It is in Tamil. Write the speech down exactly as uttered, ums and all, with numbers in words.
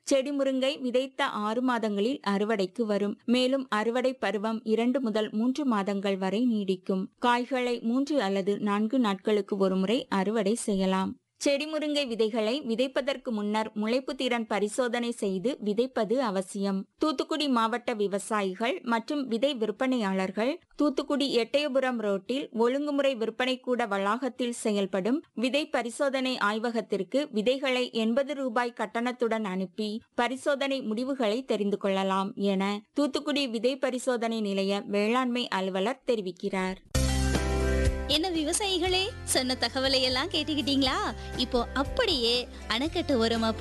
செடி முருங்கை விதைத்த ஆறு மாதங்களில் அறுவடைக்கு வரும். மேலும் அறுவடை பருவம் இரண்டு முதல் மூன்று மாதங்கள் வரை நீடிக்கும். காய்களை மூன்று அல்லது நான்கு நாட்களுக்கு ஒருமுறை அறுவடை செய்யலாம். செடி முருங்கை விதைகளை விதைப்பதற்கு முன்னர் முளைப்பு திறன் பரிசோதனை செய்து விதைப்பது அவசியம். தூத்துக்குடி மாவட்ட விவசாயிகள் மற்றும் விதை விற்பனையாளர்கள் தூத்துக்குடி எட்டயபுரம் ரோட்டில் ஒழுங்குமுறை விற்பனை கூட வளாகத்தில் செயல்படும் விதை பரிசோதனை ஆய்வகத்திற்கு விதைகளை எண்பது ரூபாய் கட்டணத்துடன் அனுப்பி பரிசோதனை முடிவுகளை தெரிந்து கொள்ளலாம் என தூத்துக்குடி விதை பரிசோதனை நிலைய வேளாண்மை அலுவலர் தெரிவிக்கிறார். என்ன விவசாயிகளே, சொன்ன தகவலை எல்லாம் கேட்டுக்கிட்டீங்களா? இப்போ அப்படியே அணைக்கட்டு ஓரமா